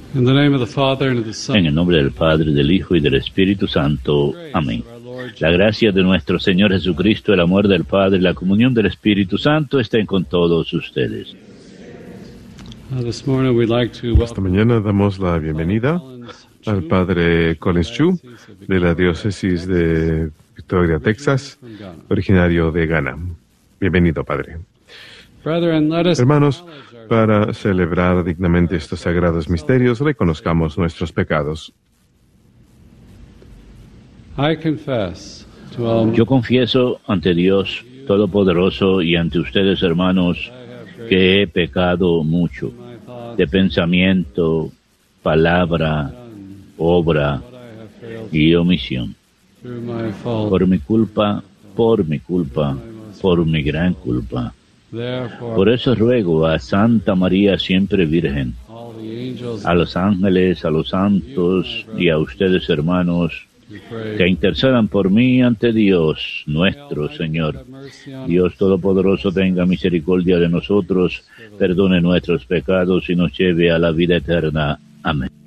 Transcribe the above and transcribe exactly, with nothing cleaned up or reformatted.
In the name of the Father, and of the Son, En el nombre del Padre, del Hijo y del Espíritu Santo. Amén. La gracia de nuestro Señor Jesucristo, el amor del Padre y la comunión del Espíritu Santo estén con todos ustedes. Uh, this morning we'd like to Esta welcome mañana damos la bienvenida al Padre Collins Chu, de la diócesis de Victoria, Texas, originario de Ghana. Bienvenido, Padre. Brethren, let us Hermanos, para celebrar dignamente estos sagrados misterios, reconozcamos nuestros pecados. I confess to all Yo confieso ante Dios Todopoderoso y ante ustedes, hermanos, que he pecado mucho my thoughts de pensamiento, palabra, obra what I have failed y omisión. through my fault. Por mi culpa, por mi culpa, por mi gran culpa. Therefore, Por eso ruego a Santa María siempre Virgen, all the angels a los ángeles, a los santos y a ustedes, hermanos, we pray. que intercedan por mí ante Dios, nuestro Señor. Have mercy on Dios Todopoderoso tenga misericordia de nosotros, perdone nuestros pecados y nos lleve a la vida eterna. Amén.